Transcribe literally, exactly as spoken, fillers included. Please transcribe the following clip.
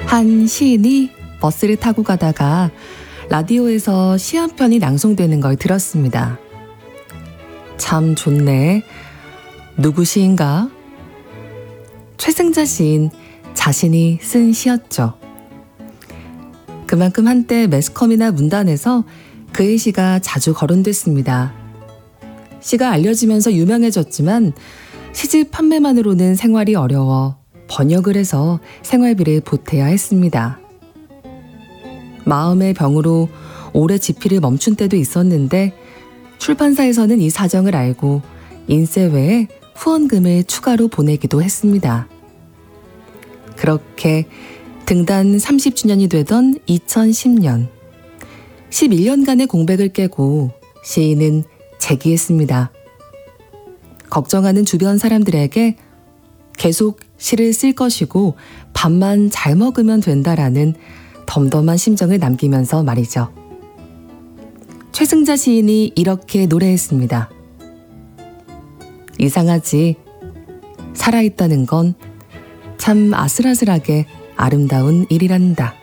한 시인이 버스를 타고 가다가 라디오에서 시 한 편이 낭송되는 걸 들었습니다. 참 좋네. 누구 시인가? 최승자 시인 자신이 쓴 시였죠. 그만큼 한때 매스컴이나 문단에서 그의 시가 자주 거론됐습니다. 시가 알려지면서 유명해졌지만 시집 판매만으로는 생활이 어려워 번역을 해서 생활비를 보태야 했습니다. 마음의 병으로 오래 집필을 멈춘 때도 있었는데 출판사에서는 이 사정을 알고 인쇄 외에 후원금을 추가로 보내기도 했습니다. 그렇게 등단 삼십 주년이 되던 이천십 년, 십일 년간의 공백을 깨고 시인은 재기했습니다. 걱정하는 주변 사람들에게 계속 시를 쓸 것이고 밥만 잘 먹으면 된다라는 덤덤한 심정을 남기면서 말이죠. 최승자 시인이 이렇게 노래했습니다. 이상하지. 살아있다는 건 참 아슬아슬하게 아름다운 일이란다.